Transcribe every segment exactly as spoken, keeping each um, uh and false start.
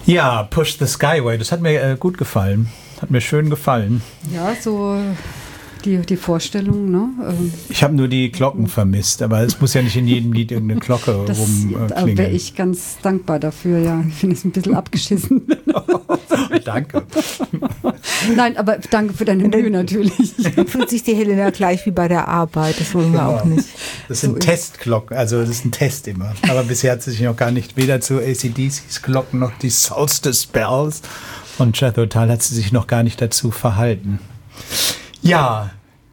Ja, Push the Skyway, das hat mir äh, gut gefallen. Hat mir schön gefallen. Ja, so die, die Vorstellung, ne? Ähm, ich habe nur die Glocken vermisst, aber es muss ja nicht in jedem Lied irgendeine Glocke rumklingeln. Da wäre ich ganz dankbar dafür, ja. Ich finde es ein bisschen abgeschissen. Danke. Nein, aber danke für deine Mühe natürlich. Dann fühlt sich die Helena gleich wie bei der Arbeit, das wollen wir ja. auch nicht. Das sind so Testglocken, also das ist ein Test immer. Aber bisher hat sie sich noch gar nicht, weder zu A C D Cs Glocken noch die Solstice Bells und Jethro Tull hat sie sich noch gar nicht dazu verhalten. Ja,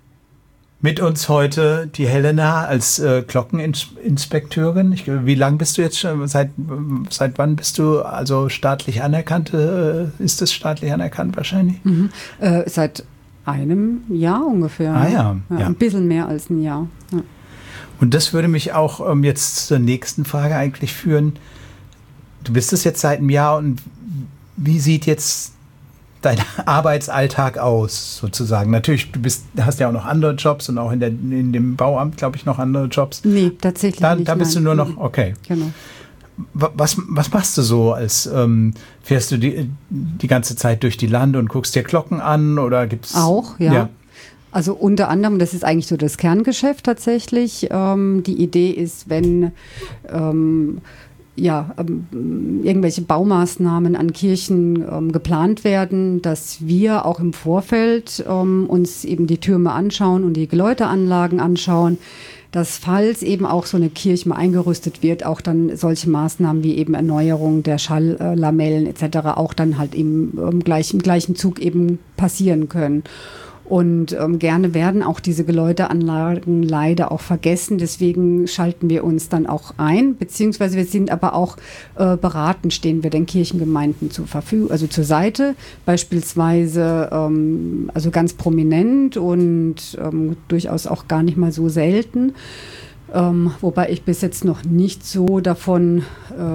mit uns heute die Helena als äh, Glockeninspekteurin. Ich, wie lange bist du jetzt schon? Seit, seit wann bist du also staatlich anerkannt? Äh, ist das staatlich anerkannt wahrscheinlich? Mhm. Äh, seit einem Jahr ungefähr. Ah ja, ja, ja. Ein bisschen mehr als ein Jahr. Ja. Und das würde mich auch ähm, jetzt zur nächsten Frage eigentlich führen. Du bist es jetzt seit einem Jahr und wie sieht jetzt dein Arbeitsalltag aus, sozusagen? Natürlich, du bist, hast ja auch noch andere Jobs und auch in, der, in dem Bauamt, glaube ich, noch andere Jobs. Nee, tatsächlich da, nicht. Da bist nein. du nur noch, okay. Genau. Was, was machst du so? Als ähm, fährst du die, die ganze Zeit durch die Lande und guckst dir Glocken an oder gibt's auch, ja. ja. Also unter anderem, das ist eigentlich so das Kerngeschäft tatsächlich. Ähm, die Idee ist, wenn ähm, ja, ähm, irgendwelche Baumaßnahmen an Kirchen ähm, geplant werden, dass wir auch im Vorfeld ähm, uns eben die Türme anschauen und die Geläuteanlagen anschauen, dass falls eben auch so eine Kirche mal eingerüstet wird, auch dann solche Maßnahmen wie eben Erneuerung der Schalllamellen et cetera auch dann halt eben ähm, gleich, im gleichen Zug eben passieren können. Und ähm, gerne werden auch diese Geläuteanlagen leider auch vergessen. Deswegen schalten wir uns dann auch ein, beziehungsweise wir sind aber auch äh, beratend, stehen wir den Kirchengemeinden zur Verfügung, also zur Seite. Beispielsweise, ähm, also ganz prominent und ähm, durchaus auch gar nicht mal so selten. Ähm, wobei ich bis jetzt noch nicht so davon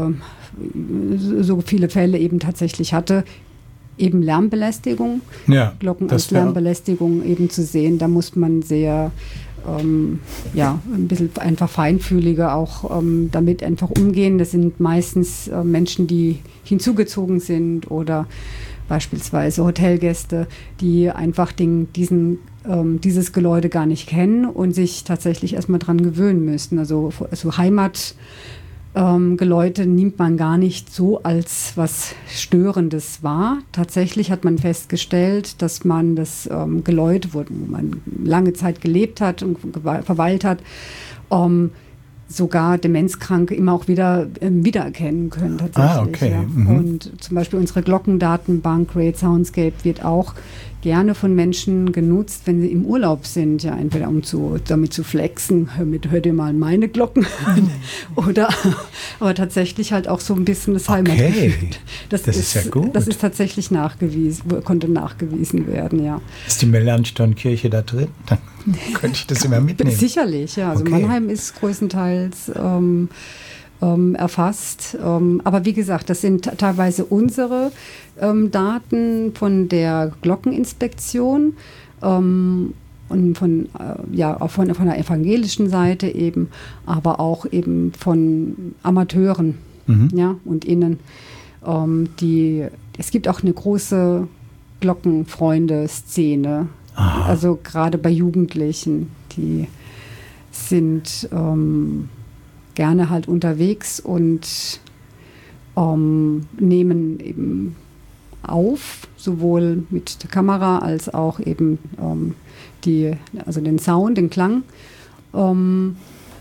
äh, so viele Fälle eben tatsächlich hatte. Eben Lärmbelästigung, ja, Glocken als Lärmbelästigung eben zu sehen. Da muss man sehr, ähm, ja, ein bisschen einfach feinfühliger auch ähm, damit einfach umgehen. Das sind meistens äh, Menschen, die hinzugezogen sind oder beispielsweise Hotelgäste, die einfach den, diesen, ähm, dieses Geläute gar nicht kennen und sich tatsächlich erstmal dran gewöhnen müssten. Also, also Heimat Ähm, Geläute nimmt man gar nicht so als was Störendes wahr. Tatsächlich hat man festgestellt, dass man das ähm, Geläut, wo man lange Zeit gelebt hat und verweilt hat, ähm, sogar Demenzkranke immer auch wieder ähm, wiedererkennen können tatsächlich. Ah, okay. Ja. Mhm. Und zum Beispiel unsere Glockendatenbank Great Soundscape wird auch gerne von Menschen genutzt, wenn sie im Urlaub sind, ja, entweder um zu, damit zu flexen, hör, mit, hör dir mal meine Glocken an, oder aber tatsächlich halt auch so ein bisschen das Heimatgefühl. Okay. Das, das ist, ist ja gut. Das ist tatsächlich nachgewiesen, konnte nachgewiesen werden, ja. Ist die Melanchthon-Kirche da drin? Dann könnte ich das immer mitnehmen. Sicherlich, ja. Also okay. Mannheim ist größtenteils ähm, ähm, erfasst. Ähm, aber wie gesagt, das sind teilweise unsere ähm, Daten von der Glockeninspektion ähm, und von, äh, ja, auch von, von der evangelischen Seite eben, aber auch eben von Amateuren, mhm. ja, und innen. Ähm, die, es gibt auch eine große Glockenfreunde-Szene. Aha. Also gerade bei Jugendlichen, die sind ähm, gerne halt unterwegs und ähm, nehmen eben auf, sowohl mit der Kamera als auch eben ähm, die, also den Sound, den Klang, ähm,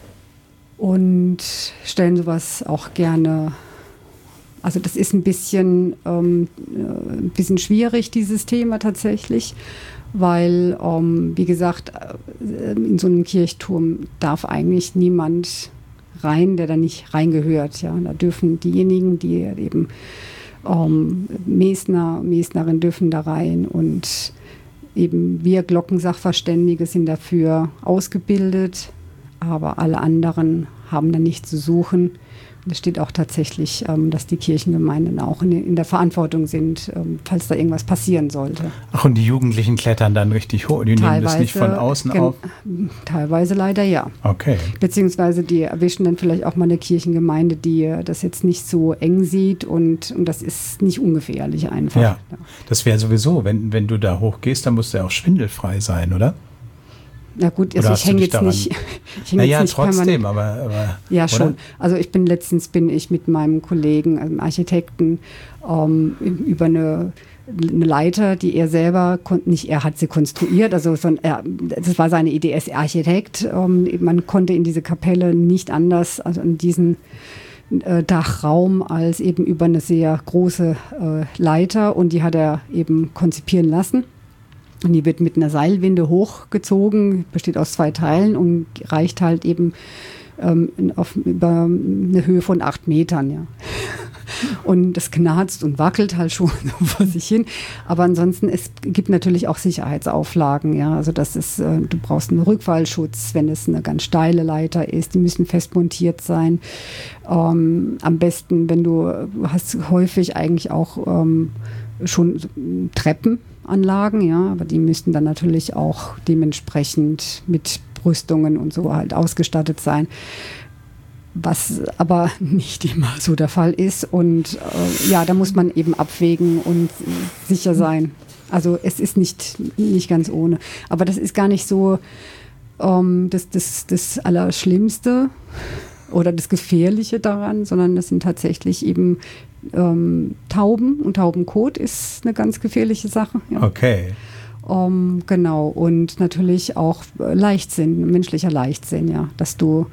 und stellen sowas auch gerne. Also das ist ein bisschen, ähm, ein bisschen schwierig, dieses Thema tatsächlich, weil, ähm, wie gesagt, in so einem Kirchturm darf eigentlich niemand rein, der da nicht reingehört. Ja. Da dürfen diejenigen, die eben ähm, Mesner, Mesnerin dürfen da rein und eben wir Glockensachverständige sind dafür ausgebildet, aber alle anderen haben da nichts zu suchen. Es steht auch tatsächlich, ähm, dass die Kirchengemeinden auch in, in der Verantwortung sind, ähm, falls da irgendwas passieren sollte. Ach, und die Jugendlichen klettern dann richtig hoch? Die teilweise, nehmen das nicht von außen gen- auf? Teilweise leider ja. Okay. Beziehungsweise die erwischen dann vielleicht auch mal eine Kirchengemeinde, die das jetzt nicht so eng sieht und, und das ist nicht ungefährlich einfach. Ja, das wäre sowieso, wenn, wenn du da hochgehst, dann musst du ja auch schwindelfrei sein, oder? Ja gut, also ich hänge jetzt nicht. Ich häng naja, jetzt nicht trotzdem, aber, aber. Ja, oder? schon. Also ich bin letztens bin ich mit meinem Kollegen, einem Architekten, ähm, über eine, eine Leiter, die er selber, nicht er hat sie konstruiert, also sondern er, das war seine Idee, er ist Architekt. Ähm, man konnte in diese Kapelle nicht anders, also in diesen äh, Dachraum, als eben über eine sehr große äh, Leiter und die hat er eben konzipieren lassen. Und die wird mit einer Seilwinde hochgezogen, besteht aus zwei Teilen und reicht halt eben ähm, auf, über eine Höhe von acht Metern. Ja. Und das knarzt und wackelt halt schon vor sich hin. Aber ansonsten, es gibt natürlich auch Sicherheitsauflagen. Ja. Also das ist, äh, du brauchst einen Rückfallschutz, wenn es eine ganz steile Leiter ist. Die müssen fest montiert sein. Ähm, am besten, wenn du, du hast häufig eigentlich auch ähm, schon Treppen. Anlagen, ja, aber die müssten dann natürlich auch dementsprechend mit Brüstungen und so halt ausgestattet sein, was aber nicht immer so der Fall ist und äh, ja, da muss man eben abwägen und sicher sein. Also es ist nicht, nicht ganz ohne, aber das ist gar nicht so ähm, das, das, das Allerschlimmste oder das Gefährliche daran, sondern das sind tatsächlich eben Ähm, Tauben und Taubenkot ist eine ganz gefährliche Sache. Ja. Okay. Um, genau, und natürlich auch Leichtsinn, menschlicher Leichtsinn, ja, dass du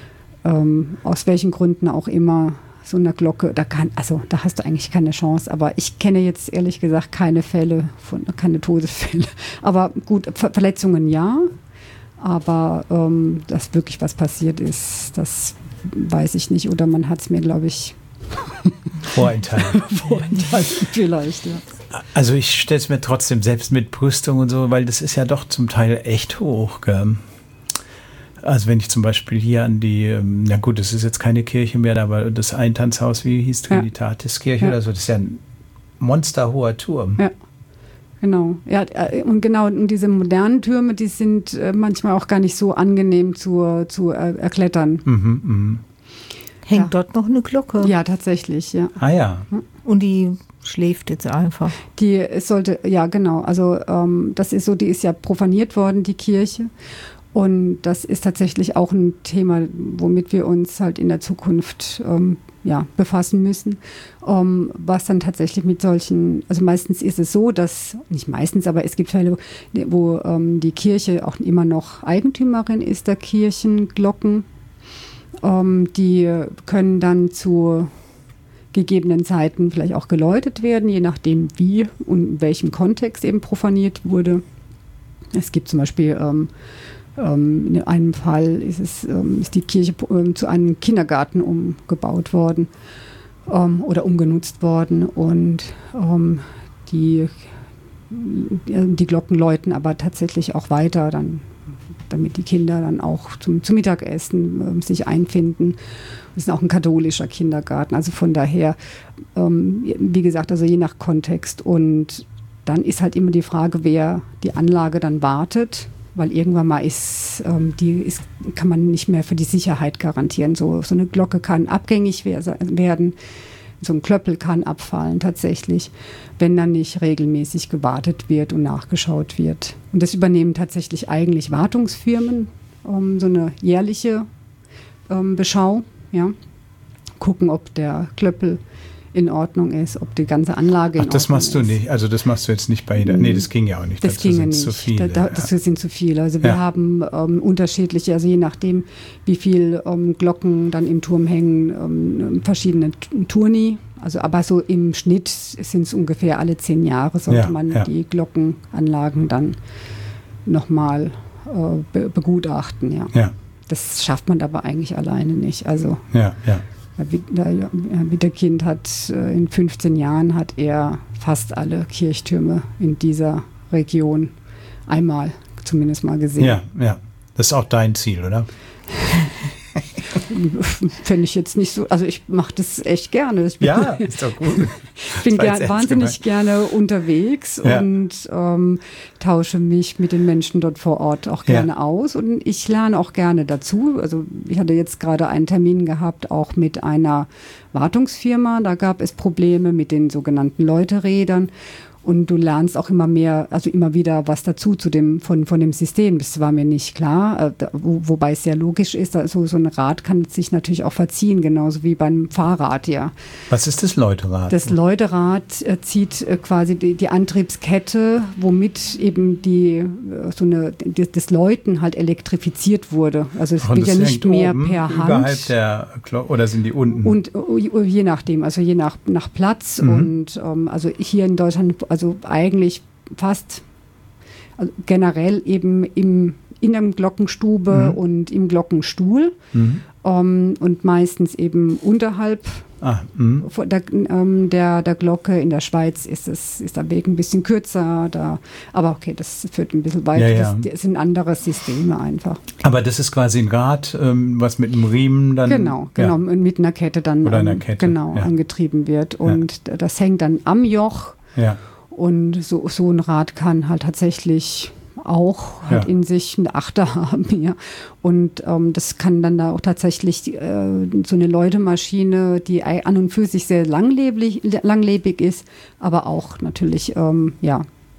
ähm, aus welchen Gründen auch immer so eine Glocke, da kann, also da hast du eigentlich keine Chance, aber ich kenne jetzt ehrlich gesagt keine Fälle, von, keine Todesfälle. Aber gut, Ver- Verletzungen ja, aber ähm, dass wirklich was passiert ist, das weiß ich nicht. Oder man hat es mir, glaube ich, Vorenthalten. Vorenthalten vielleicht, ja. Also ich stelle es mir trotzdem selbst mit Brüstung und so, weil das ist ja doch zum Teil echt hoch. Gell? Also wenn ich zum Beispiel hier an die, na gut, das ist jetzt keine Kirche mehr, aber das Eintanzhaus, wie hieß Trinitatiskirche Ja. oder so, das ist ja ein monsterhoher Turm. Ja. Genau, ja, und genau, und diese modernen Türme, die sind äh, manchmal auch gar nicht so angenehm zu, zu äh, erklettern. Mhm, mhm. Hängt Ja. dort noch eine Glocke? Ja, tatsächlich, ja. Ah ja. Und die schläft jetzt einfach. Die es sollte, ja genau, also ähm, das ist so, die ist ja profaniert worden, die Kirche. Und das ist tatsächlich auch ein Thema, womit wir uns halt in der Zukunft ähm, ja, befassen müssen. Ähm, was dann tatsächlich mit solchen, also meistens ist es so, dass, nicht meistens, aber es gibt Fälle, wo ähm, die Kirche auch immer noch Eigentümerin ist der Kirchenglocken. Ähm, die können dann zu gegebenen Zeiten vielleicht auch geläutet werden, je nachdem wie und in welchem Kontext eben profaniert wurde. Es gibt zum Beispiel ähm, ähm, in einem Fall ist, es, ähm, ist die Kirche ähm, zu einem Kindergarten umgebaut worden ähm, oder umgenutzt worden und ähm, die, die Glocken läuten aber tatsächlich auch weiter, dann, damit die Kinder dann auch zum, zum Mittagessen äh, sich einfinden. Das ist auch ein katholischer Kindergarten, also von daher, ähm, wie gesagt, also je nach Kontext. Und dann ist halt immer die Frage, wer die Anlage dann wartet, weil irgendwann mal ist, ähm, die ist, kann man nicht mehr für die Sicherheit garantieren. So, so eine Glocke kann abgängig wer- werden, so ein Klöppel kann abfallen tatsächlich, wenn dann nicht regelmäßig gewartet wird und nachgeschaut wird. Und das übernehmen tatsächlich eigentlich Wartungsfirmen, um so eine jährliche ähm, Beschau, ja, gucken, ob der Klöppel in Ordnung ist, ob die ganze Anlage in Ach, das Ordnung machst du ist. nicht. Also das machst du jetzt nicht bei jeder. Nee, das ging ja auch nicht. Das Dazu ginge sind nicht. zu viele. Da, da, das sind zu viele. Also wir Ja. haben ähm, unterschiedliche, also je nachdem, wie viel ähm, Glocken dann im Turm hängen, ähm, verschiedene T- Turni. Also aber so im Schnitt sind es ungefähr alle zehn Jahre, sollte Ja, man ja. die Glockenanlagen dann nochmal äh, be- begutachten. Ja. Ja, Das schafft man aber eigentlich alleine nicht. Also ja, ja. Herr Wid- der- Herr Witterkind hat äh, in fünfzehn Jahren hat er fast alle Kirchtürme in dieser Region einmal zumindest mal gesehen. Ja, ja. Das ist auch dein Ziel, oder? fände ich jetzt nicht so, also ich mache das echt gerne. Ich bin, ja, ist doch gut. Ich bin gern, wahnsinnig gerne unterwegs ja. und ähm, tausche mich mit den Menschen dort vor Ort auch gerne ja. aus und ich lerne auch gerne dazu. Also ich hatte jetzt gerade einen Termin gehabt, auch mit einer Wartungsfirma, da gab es Probleme mit den sogenannten Läuterädern. Und du lernst auch immer mehr, also immer wieder was dazu zu dem, von, von dem System. Das war mir nicht klar, äh, da, wo, wobei es sehr logisch ist. Also so ein Rad kann sich natürlich auch verziehen, genauso wie beim Fahrrad, ja. Was ist das Läuterad? Das Läuterad äh, zieht äh, quasi die, die Antriebskette, womit eben die, äh, so eine, die, das Läuten halt elektrifiziert wurde. Also es geht ja nicht mehr per Hand. Überhalb der Glo- oder sind die unten? Und uh, je nachdem, also je nach, nach Platz. Mhm. Und ähm, also hier in Deutschland also eigentlich fast also generell eben im, in der Glockenstube mhm. und im Glockenstuhl mhm. um, und meistens eben unterhalb ah, der, ähm, der, der Glocke. In der Schweiz ist, es, ist der Weg ein bisschen kürzer, da, aber okay, das führt ein bisschen weiter. Ja, ja. Das, das sind andere Systeme einfach. Aber das ist quasi ein Rad, ähm, was mit einem Riemen dann... Genau, genau, ja. mit einer Kette dann Oder einer Kette. Genau, ja. angetrieben wird und ja. das hängt dann am Joch. Ja. Und so, so ein Rad kann halt tatsächlich auch halt ja. in sich eine Achter haben. Ja. Und ähm, das kann dann da auch tatsächlich äh, so eine Läutemaschine, die an und für sich sehr langlebig, langlebig ist, aber auch natürlich ähm, ja,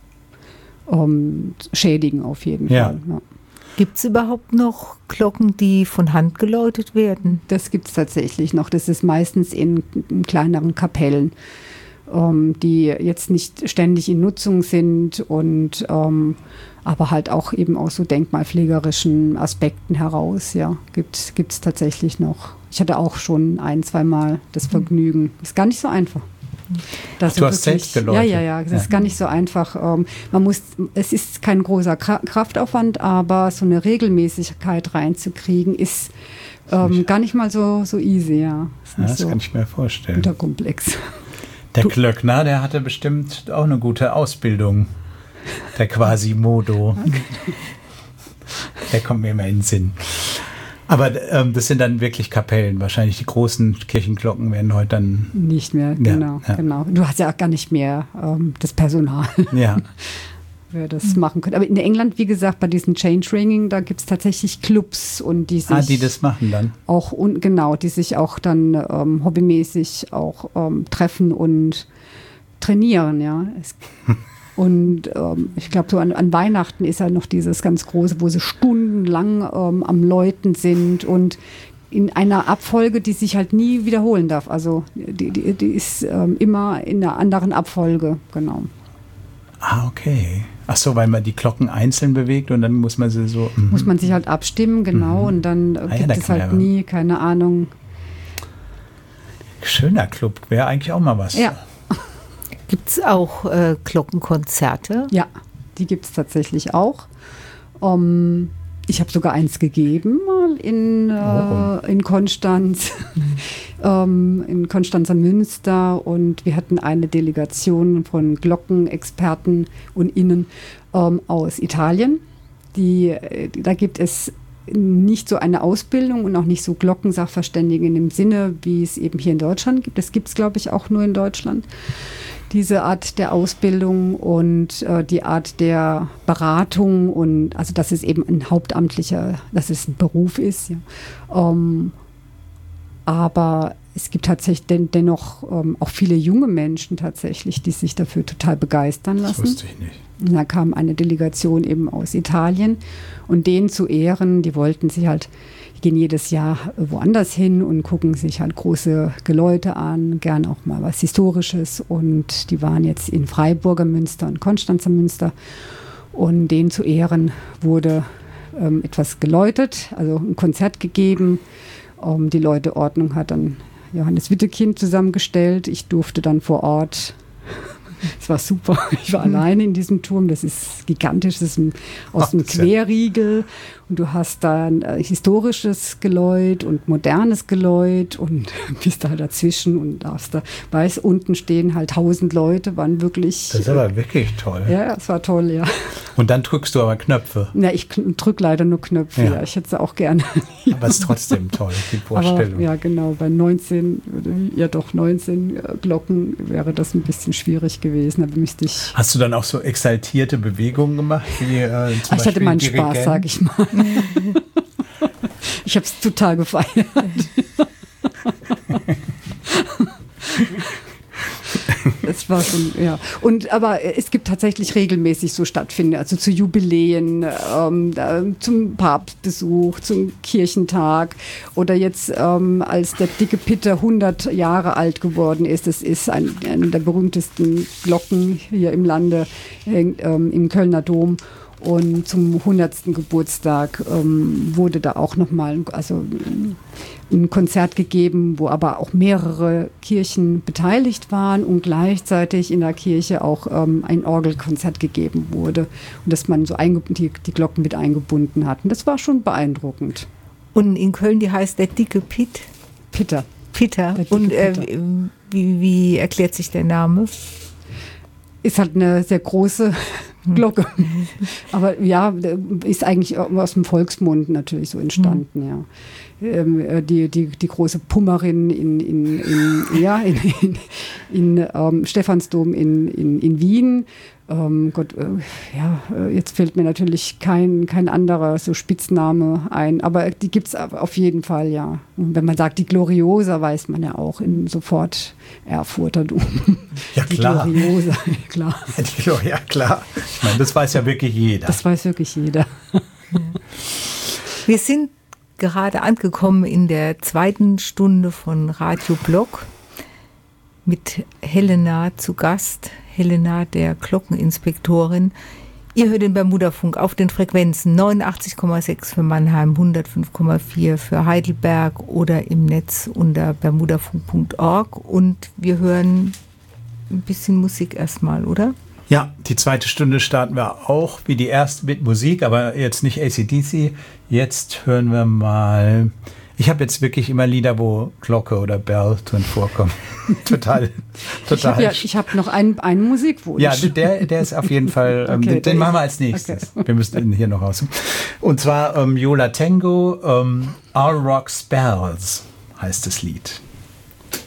ähm, schädigen auf jeden ja. Fall. Ja. Gibt es überhaupt noch Glocken, die von Hand geläutet werden? Das gibt es tatsächlich noch. Das ist meistens in, in kleineren Kapellen, Ähm, die jetzt nicht ständig in Nutzung sind und ähm, aber halt auch eben aus so denkmalpflegerischen Aspekten heraus, ja, gibt es tatsächlich noch. Ich hatte auch schon ein, zweimal das Vergnügen. Ist gar nicht so einfach. Das du hast selbst geläutet. Ja, ja, ja, das ja. ist gar nicht so einfach. Ähm, man muss, es ist kein großer Kra- Kraftaufwand, aber so eine Regelmäßigkeit reinzukriegen ist ähm, gar nicht mal so, so easy, ja. Das, ja, das so kann ich mir vorstellen. Unterkomplex. Der Glöckner, der hatte bestimmt auch eine gute Ausbildung. Der Quasimodo. Der kommt mir immer in den Sinn. Aber ähm, das sind dann wirklich Kapellen. Wahrscheinlich die großen Kirchenglocken werden heute dann... Nicht mehr, genau. Ja, ja. genau. Du hast ja auch gar nicht mehr ähm, das Personal. Ja. Wer das machen könnte. Aber in England, wie gesagt, bei diesen Change Ringing, da gibt es tatsächlich Clubs und die sich ah, die das machen dann auch un, genau, die sich auch dann ähm, hobbymäßig auch ähm, treffen und trainieren, ja. Es, und ähm, ich glaube, so an, an Weihnachten ist ja noch dieses ganz große, wo sie stundenlang ähm, am Läuten sind und in einer Abfolge, die sich halt nie wiederholen darf. Also die, die, die ist ähm, immer in einer anderen Abfolge, genau. Ah, okay. Ach so, weil man die Glocken einzeln bewegt und dann muss man sie so... Mm. Muss man sich halt abstimmen, genau, mm. und dann äh, ah, gibt ja, es halt nie, keine Ahnung. Schöner Club, wäre eigentlich auch mal was. Ja. Gibt es auch äh, Glockenkonzerte? Ja, die gibt es tatsächlich auch. Um, ich habe sogar eins gegeben mal in, oh. äh, in Konstanz, ähm, in Konstanzer Münster, und wir hatten eine Delegation von Glockenexperten und Innen ähm, aus Italien. Die, da gibt es nicht so eine Ausbildung und auch nicht so Glockensachverständigen in dem Sinne, wie es eben hier in Deutschland gibt. Das gibt es, glaube ich, auch nur in Deutschland. Diese Art der Ausbildung und äh, die Art der Beratung, und also dass es eben ein hauptamtlicher, dass es ein Beruf ist. Ja. Ähm, aber es gibt tatsächlich den, dennoch ähm, auch viele junge Menschen tatsächlich, die sich dafür total begeistern lassen. Das wusste ich nicht. Und da kam eine Delegation eben aus Italien, und denen zu Ehren, die wollten sich halt, die gehen jedes Jahr woanders hin und gucken sich halt große Geläute an, gern auch mal was Historisches, und die waren jetzt in Freiburger Münster und Konstanzer Münster, und denen zu Ehren wurde ähm, etwas geläutet, also ein Konzert gegeben. Um, die Läuteordnung hat dann Johannes Wittekind zusammengestellt. Ich durfte dann vor Ort Es war super. Ich war mhm. alleine in diesem Turm. Das ist gigantisch. Das ist ein, aus dem Querriegel. Und du hast da ein äh, historisches Geläut und modernes Geläut und bist da dazwischen und darfst da, weißt, unten stehen halt tausend Leute, waren wirklich. Das ist aber wirklich toll. Ja, es war toll, ja. Und dann drückst du aber Knöpfe. Na, ich drücke leider nur Knöpfe, ja. ja. Ich hätte es auch gerne. Aber es ist trotzdem toll, die Vorstellung. Aber, ja, genau. Bei neunzehn, ja doch, neunzehn Glocken wäre das ein bisschen schwierig gewesen. Da müsste ich. Hast du dann auch so exaltierte Bewegungen gemacht? Wie, äh, zum ich hatte meinen Spaß, sag ich mal. Ich habe es total gefeiert. Es war schon, ja. Und aber es gibt tatsächlich regelmäßig so Stattfinden, also zu Jubiläen, ähm, zum Papstbesuch, zum Kirchentag oder jetzt ähm, als der dicke Pitter hundert Jahre alt geworden ist. Das ist ein, eine der berühmtesten Glocken hier im Lande, ähm, im Kölner Dom. Und zum hundertsten Geburtstag ähm, wurde da auch nochmal also, ein Konzert gegeben, wo aber auch mehrere Kirchen beteiligt waren und gleichzeitig in der Kirche auch ähm, ein Orgelkonzert gegeben wurde und dass man so die, die Glocken mit eingebunden hat. Und das war schon beeindruckend. Und in Köln, die heißt der dicke Pitt? Pitter. Pitter. Und äh, wie, wie erklärt sich der Name? Ist halt eine sehr große Glocke. Aber ja, ist eigentlich aus dem Volksmund natürlich so entstanden, mhm. ja. Ähm, die, die, die große Pummerin in, in, in, ja, in, in, in ähm, Stephansdom in, in, in Wien. Ähm, Gott, äh, ja, jetzt fällt mir natürlich kein, kein anderer so Spitzname ein, aber die gibt es auf jeden Fall, ja. Und wenn man sagt, die Gloriosa, weiß man ja auch in sofort Erfurter Dom. Ja, klar. Die Gloriosa, klar. Ja, die, ja, klar. Ich meine, das weiß ja wirklich jeder. Das weiß wirklich jeder. Wir sind gerade angekommen in der zweiten Stunde von Radio Block mit Helena zu Gast. Helena, der Glockeninspektorin. Ihr hört den Bermudafunk auf den Frequenzen neunundachtzig Komma sechs für Mannheim, hundertfünf Komma vier für Heidelberg oder im Netz unter bermudafunk punkt org. Und wir hören ein bisschen Musik erstmal, oder? Ja, die zweite Stunde starten wir auch wie die erste mit Musik, aber jetzt nicht A C D C. Jetzt hören wir mal. Ich habe jetzt wirklich immer Lieder, wo Glocke oder Bell drin vorkommen. total, total. Ich habe ja, ich hab noch einen, einen Musikwunsch. Ja, der, der ist auf jeden Fall, ähm, okay, den, den machen wir als nächstes. Okay. Wir müssen ihn hier noch raus. Und zwar ähm, Yo La Tengo, ähm, All Rock Spells heißt das Lied.